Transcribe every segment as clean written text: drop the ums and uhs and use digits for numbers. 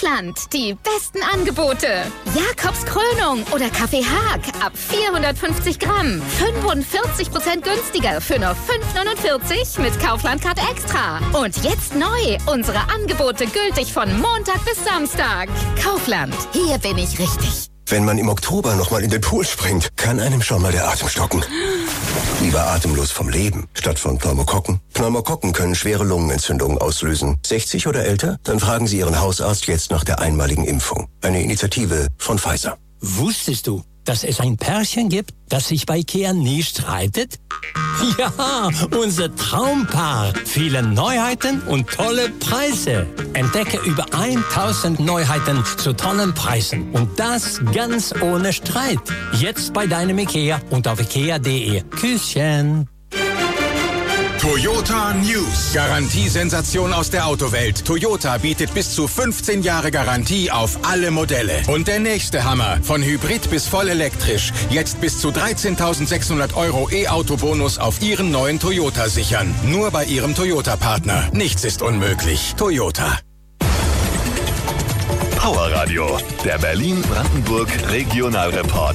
Kaufland. Die besten Angebote. Jakobs Krönung oder Kaffee Haag ab 450 Gramm. 45% günstiger für nur 5,49 mit Kaufland-Card Extra. Und jetzt neu. Unsere Angebote gültig von Montag bis Samstag. Kaufland. Hier bin ich richtig. Wenn man im Oktober nochmal in den Pool springt, kann einem schon mal der Atem stocken. Lieber atemlos vom Leben, statt von Pneumokokken. Pneumokokken können schwere Lungenentzündungen auslösen. 60 oder älter? Dann fragen Sie Ihren Hausarzt jetzt nach der einmaligen Impfung. Eine Initiative von Pfizer. Wusstest du, dass es ein Pärchen gibt, das sich bei IKEA nie streitet? Ja, unser Traumpaar. Viele Neuheiten und tolle Preise. Entdecke über 1000 Neuheiten zu tollen Preisen. Und das ganz ohne Streit. Jetzt bei deinem IKEA und auf IKEA.de. Küsschen. Toyota News. Garantiesensation aus der Autowelt. Toyota bietet bis zu 15 Jahre Garantie auf alle Modelle. Und der nächste Hammer. Von Hybrid bis voll elektrisch. Jetzt bis zu 13.600 € E-Auto-Bonus auf Ihren neuen Toyota sichern. Nur bei Ihrem Toyota-Partner. Nichts ist unmöglich. Toyota. Power Radio. Der Berlin-Brandenburg Regionalreport.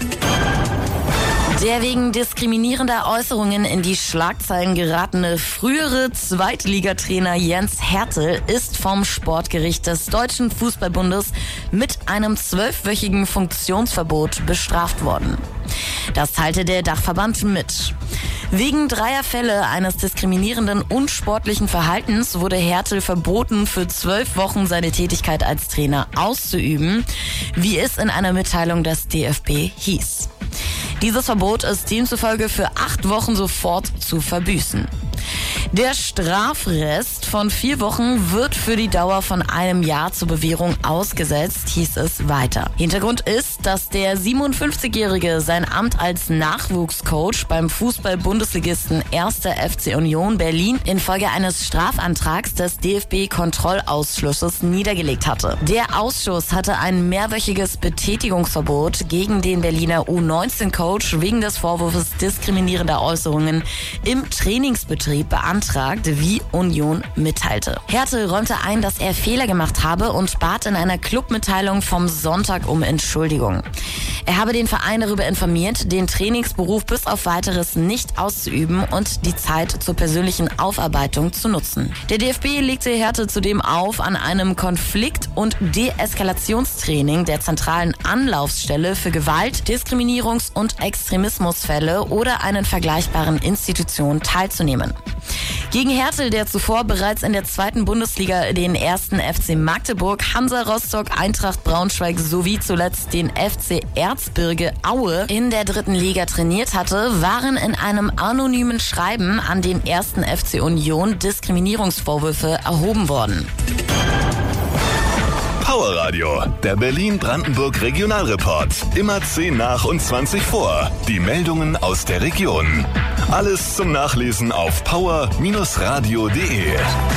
Der wegen diskriminierender Äußerungen in die Schlagzeilen geratene frühere Zweitligatrainer Jens Hertel ist vom Sportgericht des Deutschen Fußballbundes mit einem 12-wöchigen Funktionsverbot bestraft worden. Das teilte der Dachverband mit. Wegen 3 Fälle eines diskriminierenden und sportlichen Verhaltens wurde Hertel verboten, für 12 Wochen seine Tätigkeit als Trainer auszuüben, wie es in einer Mitteilung des DFB hieß. Dieses Verbot ist demzufolge für 8 Wochen sofort zu verbüßen. Der Strafrest von 4 Wochen wird für die Dauer von 1 Jahr zur Bewährung ausgesetzt, hieß es weiter. Hintergrund ist, dass der 57-Jährige sein Amt als Nachwuchscoach beim Fußball-Bundesligisten 1. FC Union Berlin infolge eines Strafantrags des DFB-Kontrollausschusses niedergelegt hatte. Der Ausschuss hatte ein mehrwöchiges Betätigungsverbot gegen den Berliner U19-Coach wegen des Vorwurfs diskriminierender Äußerungen im Trainingsbetrieb beantragt, wie Union mitteilte. Hertel räumte ein, dass er Fehler gemacht habe und bat in einer Clubmitteilung vom Sonntag um Entschuldigung. Er habe den Verein darüber informiert, den Trainingsberuf bis auf Weiteres nicht auszuüben und die Zeit zur persönlichen Aufarbeitung zu nutzen. Der DFB legte Hertel zudem auf, an einem Konflikt- und Deeskalationstraining der zentralen Anlaufstelle für Gewalt, Diskriminierungs- und Extremismusfälle oder einen vergleichbaren Institutionen teilzunehmen. Gegen Hertel, der zuvor bereits in der 2. Bundesliga den 1. FC Magdeburg, Hansa Rostock, Eintracht Braunschweig sowie zuletzt den FC Erzgebirge Aue in der 3. Liga trainiert hatte, waren in einem anonymen Schreiben an den 1. FC Union Diskriminierungsvorwürfe erhoben worden. Power Radio, der Berlin-Brandenburg Regionalreport. Immer 10 nach und 20 vor. Die Meldungen aus der Region. Alles zum Nachlesen auf power-radio.de.